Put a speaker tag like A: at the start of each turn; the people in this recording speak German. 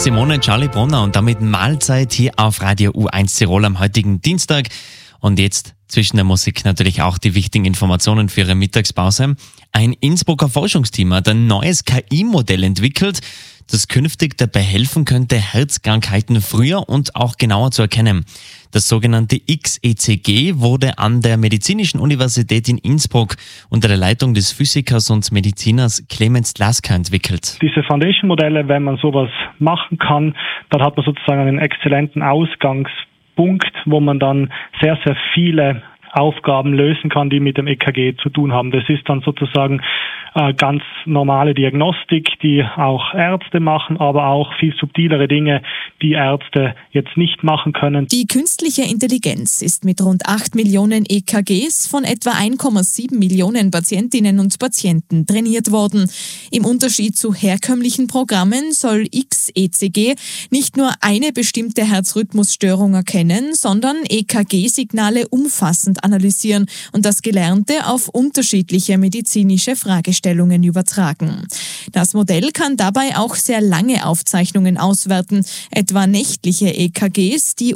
A: Simone Charlie Brunner und damit Mahlzeit hier auf Radio U1 Tirol am heutigen Dienstag. Und jetzt zwischen der Musik natürlich auch die wichtigen Informationen für Ihre Mittagspause. Ein Innsbrucker Forschungsteam hat ein neues KI-Modell entwickelt, das künftig dabei helfen könnte, Herzkrankheiten früher und auch genauer zu erkennen. Das sogenannte XECG wurde an der Medizinischen Universität in Innsbruck unter der Leitung des Physikers und Mediziners Clemens Lasker entwickelt.
B: Diese Foundation-Modelle, wenn man sowas machen kann, dann hat man sozusagen einen exzellenten Ausgangspunkt, wo man dann sehr, sehr viele Aufgaben lösen kann, die mit dem EKG zu tun haben. Das ist dann sozusagen ganz normale Diagnostik, die auch Ärzte machen, aber auch viel subtilere Dinge, die Ärzte jetzt nicht machen können.
C: Die künstliche Intelligenz ist mit rund 8 Millionen EKGs von etwa 1,7 Millionen Patientinnen und Patienten trainiert worden. Im Unterschied zu herkömmlichen Programmen soll XECG nicht nur eine bestimmte Herzrhythmusstörung erkennen, sondern EKG-Signale umfassend analysieren und das Gelernte auf unterschiedliche medizinische Fragestellungen übertragen. Das Modell kann dabei auch sehr lange Aufzeichnungen auswerten, etwa nächtliche EKGs, die